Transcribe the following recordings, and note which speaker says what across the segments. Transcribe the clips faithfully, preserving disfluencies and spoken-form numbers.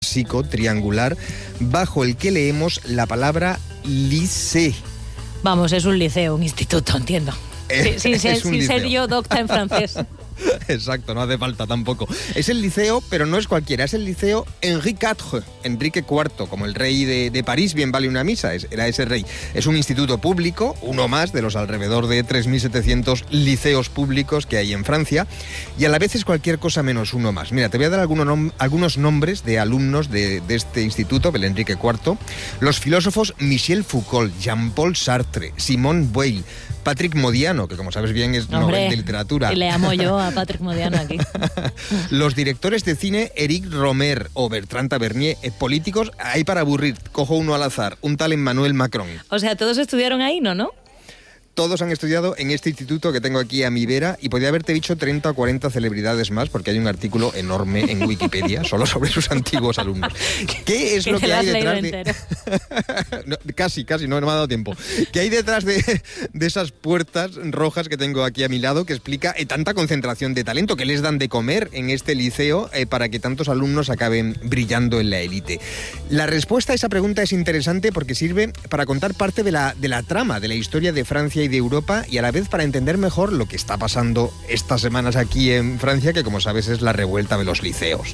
Speaker 1: básico, triangular, bajo el que leemos la palabra lycée.
Speaker 2: Vamos, es un liceo, un instituto, entiendo.
Speaker 1: Eh,
Speaker 2: sin sin,
Speaker 1: es un
Speaker 2: sin
Speaker 1: liceo.
Speaker 2: ser yo docta en francés.
Speaker 1: Exacto, no hace falta tampoco. Es el liceo, pero no es cualquiera, es el liceo Henri cuatro, Enrique cuarto, como el rey de, de París, bien vale una misa, es, era ese rey. Es un instituto público, uno más de los alrededor de tres mil setecientos liceos públicos que hay en Francia, y a la vez es cualquier cosa menos uno más. Mira, te voy a dar algunos, nom- algunos nombres de alumnos de, de este instituto, del Enrique cuarto. Los filósofos Michel Foucault, Jean-Paul Sartre, Simone Weil, Patrick Modiano, que como sabes bien es
Speaker 2: Hombre,
Speaker 1: Nobel de Literatura.
Speaker 2: Y le amo yo a Patrick Modiano aquí.
Speaker 1: Los directores de cine Éric Romer o Bertrand Tavernier, eh, políticos, hay para aburrir, cojo uno al azar, un tal Emmanuel Macron.
Speaker 2: O sea, todos estudiaron ahí, ¿no? ¿no?
Speaker 1: Todos han estudiado en este instituto que tengo aquí a mi vera y podría haberte dicho treinta o cuarenta celebridades más porque hay un artículo enorme en Wikipedia solo sobre sus antiguos alumnos. ¿Qué es
Speaker 2: Que
Speaker 1: lo
Speaker 2: te
Speaker 1: que
Speaker 2: lo
Speaker 1: hay
Speaker 2: has leído
Speaker 1: detrás de...?
Speaker 2: entero.
Speaker 1: No, casi, casi, no, no me ha dado tiempo. ¿Qué hay detrás de, de esas puertas rojas que tengo aquí a mi lado que explica eh, tanta concentración de talento que les dan de comer en este liceo eh, para que tantos alumnos acaben brillando en la élite? La respuesta a esa pregunta es interesante porque sirve para contar parte de la, de la trama de la historia de Francia y de Europa y a la vez para entender mejor lo que está pasando estas semanas aquí en Francia, que como sabes es la revuelta de los liceos,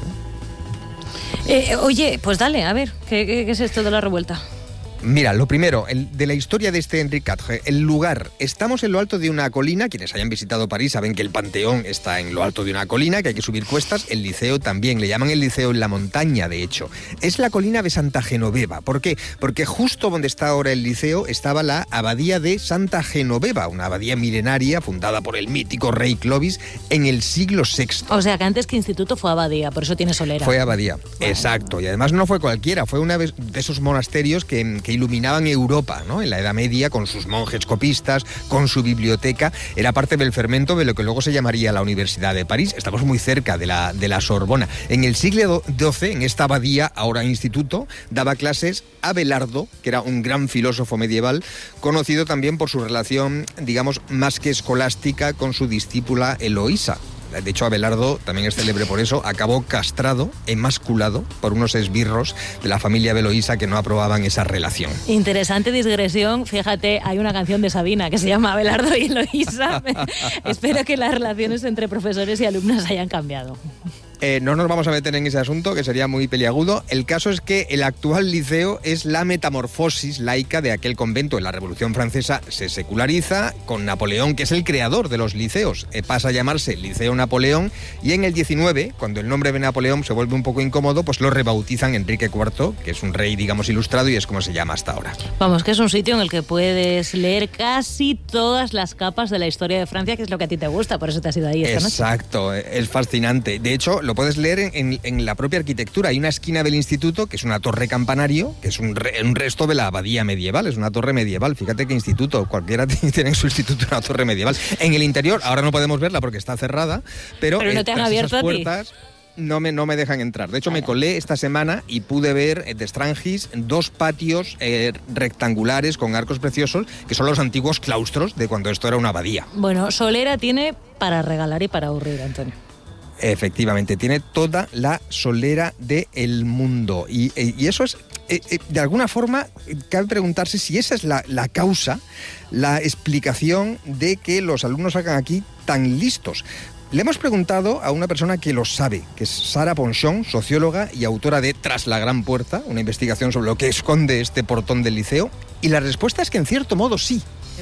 Speaker 1: ¿no?
Speaker 2: Eh, oye, pues dale, a ver, ¿qué, qué, qué es esto de la revuelta?
Speaker 1: Mira, lo primero, el, de la historia de este Henri cuatro, el lugar. Estamos en lo alto de una colina, quienes hayan visitado París saben que el Panteón está en lo alto de una colina, que hay que subir cuestas, el liceo también, le llaman el liceo en la montaña, de hecho. Es la colina de Santa Genoveva. ¿Por qué? Porque justo donde está ahora el liceo estaba la abadía de Santa Genoveva, una abadía milenaria fundada por el mítico rey Clovis en el siglo sexto.
Speaker 2: O sea, que antes que instituto fue abadía, por eso tiene solera.
Speaker 1: Fue abadía, exacto. Y además no fue cualquiera, fue uno de esos monasterios que, que iluminaban Europa, ¿no? En la Edad Media, con sus monjes copistas, con su biblioteca. Era parte del fermento de lo que luego se llamaría la Universidad de París. Estamos muy cerca de la, de la Sorbona. En el siglo doce, en esta abadía, ahora instituto, daba clases Abelardo, que era un gran filósofo medieval, conocido también por su relación, digamos, más que escolástica con su discípula Eloísa. De hecho, Abelardo, también es célebre por eso, acabó castrado, emasculado por unos esbirros de la familia Eloísa que no aprobaban esa relación.
Speaker 2: Interesante digresión. Fíjate, hay una canción de Sabina que se llama Abelardo y Eloísa. Espero que las relaciones entre profesores y alumnas hayan cambiado.
Speaker 1: Eh, no nos vamos a meter en ese asunto, que sería muy peliagudo. El caso es que el actual liceo es la metamorfosis laica de aquel convento. En la Revolución Francesa se seculariza con Napoleón, que es el creador de los liceos. Eh, pasa a llamarse Liceo Napoleón y en el diecinueve, cuando el nombre de Napoleón se vuelve un poco incómodo, pues lo rebautizan Enrique cuarto, que es un rey, digamos, ilustrado y es como se llama hasta ahora.
Speaker 2: Vamos, que es un sitio en el que puedes leer casi todas las capas de la historia de Francia, que es lo que a ti te gusta, por eso te has ido ahí esta noche.
Speaker 1: Exacto, es fascinante. De hecho, lo puedes leer en, en, en la propia arquitectura. Hay una esquina del instituto que es una torre campanario, que es un, re, un resto de la abadía medieval, es una torre medieval. Fíjate qué instituto, cualquiera tiene en su instituto una torre medieval. En el interior, ahora no podemos verla porque está cerrada, pero,
Speaker 2: pero no te han abierto
Speaker 1: esas
Speaker 2: a ti.
Speaker 1: puertas no me, no me dejan entrar. De hecho, me colé esta semana y pude ver eh, de Strangis dos patios eh, rectangulares con arcos preciosos, que son los antiguos claustros de cuando esto era una abadía.
Speaker 2: Bueno, solera tiene para regalar y para aburrir, Antonio.
Speaker 1: Efectivamente, tiene toda la solera del mundo. Y, y eso es, eh, eh, de alguna forma, cabe preguntarse si esa es la, la causa, la explicación de que los alumnos salgan aquí tan listos. Le hemos preguntado a una persona que lo sabe, que es Sara Ponchon, socióloga y autora de Tras la Gran Puerta, una investigación sobre lo que esconde este portón del liceo, y la respuesta es que en cierto modo sí.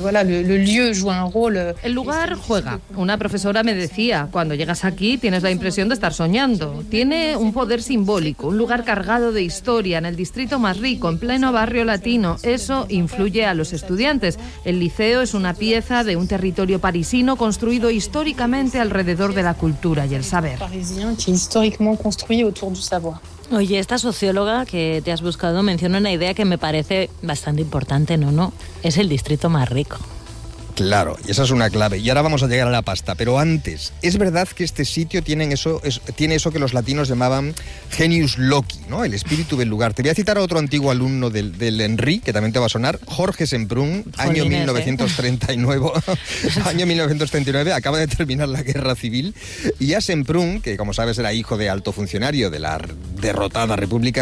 Speaker 3: El lugar juega. Una profesora me decía, cuando llegas aquí tienes la impresión de estar soñando. Tiene un poder simbólico, un lugar cargado de historia, en el distrito más rico, en pleno barrio latino. Eso influye a los estudiantes. El liceo es una pieza de un territorio parisino construido históricamente alrededor de la cultura y el saber.
Speaker 2: Oye, esta socióloga que te has buscado menciona una idea que me parece bastante importante, ¿no? No, es el distrito más rico.
Speaker 1: Claro, y esa es una clave. Y ahora vamos a llegar a la pasta. Pero antes, es verdad que este sitio tiene eso, es, tiene eso que los latinos llamaban genius loci, ¿no? El espíritu del lugar. Te voy a citar a otro antiguo alumno del, del Henri, que también te va a sonar, Jorge Semprún, año
Speaker 2: Jolines,
Speaker 1: mil novecientos treinta y nueve. ¿eh? Año mil novecientos treinta y nueve, acaba de terminar la guerra civil. Y a Semprún, que como sabes era hijo de alto funcionario de la derrotada República